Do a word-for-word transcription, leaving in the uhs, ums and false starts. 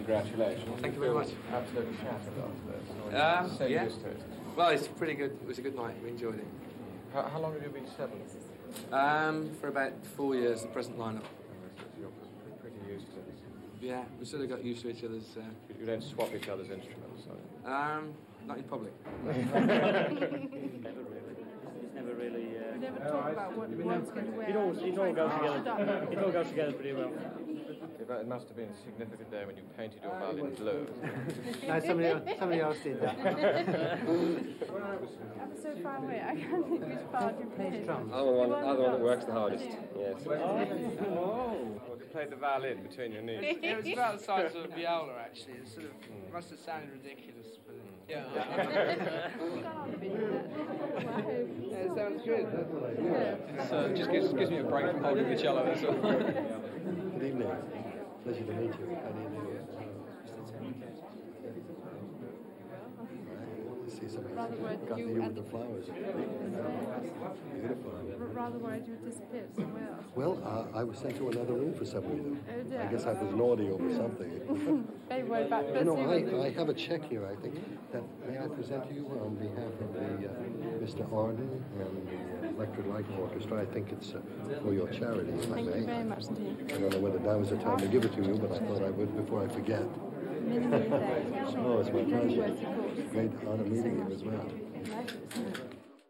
congratulations. Thank you very much. Absolutely shattered after this. Um, So yeah. used to it. Well, it's pretty good. It was a good night. We enjoyed it. How, how long have you been seven? Um, for about four years, the present lineup. You're pretty used to it. Yeah, we sort of got used to each other's. Uh, You don't swap each other's instruments, so. um, not in public. Never really. It's never really. Uh, We never talk about what one's going to wear. it all it all goes together. It all goes together pretty well. It must have been a significant day when you painted your violin blue. No, somebody else, somebody else did that. I'm so far away, I can't think which part you played. Drums. I'm the one, I'm the one that works the hardest. Yes. Oh, you played the violin between your knees. It was about the size of a viola, actually. It sort of it must have sounded ridiculous, but yeah. Yeah, it sounds good. So it just gives, gives me a break from holding the cello. That's all. Good evening. Pleasure to meet you. How do you do? I see somebody Rather worried got you you with and- the flowers. Beautiful. Rather worried you disappeared somewhere else. Well, uh, I was sent to another room for some reason. Oh dear. I guess I was naughty over something. Very worried about You know, Percy. I, I have a check here, I think, that may I present to you on behalf of the uh, Mister Arden and the uh, Electric Light Orchestra. I think it's uh, for your charity, if I Thank may. you very much indeed. I don't know whether now is the time to give it to you, but I thought I would before I forget. Many, many thanks. Oh, it's my Very pleasure. worthy cause. Great honor meeting you as well. Likewise.